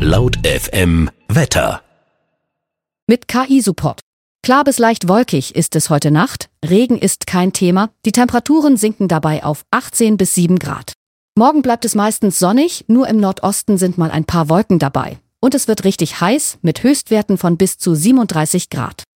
Laut FM Wetter. Mit KI-Support. Klar bis leicht wolkig ist es heute Nacht. Regen ist kein Thema. Die Temperaturen sinken dabei auf 18 bis 7 Grad. Morgen bleibt es meistens sonnig, nur im Nordosten sind mal ein paar Wolken dabei. Und es wird richtig heiß mit Höchstwerten von bis zu 37 Grad.